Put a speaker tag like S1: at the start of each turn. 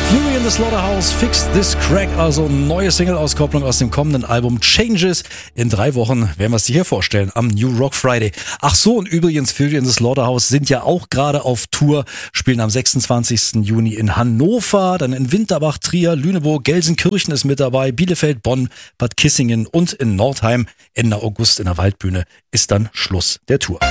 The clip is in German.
S1: Fury in the Slaughterhouse, Fix This Crack, also neue Single-Auskopplung aus dem kommenden Album Changes. In 3 Wochen werden wir es dir hier vorstellen, am New Rock Friday. Ach so, und übrigens, Fury in the Slaughterhouse sind ja auch gerade auf Tour, spielen am 26. Juni in Hannover, dann in Winterbach, Trier, Lüneburg, Gelsenkirchen ist mit dabei, Bielefeld, Bonn, Bad Kissingen und in Nordheim. Ende August in der Waldbühne ist dann Schluss der Tour.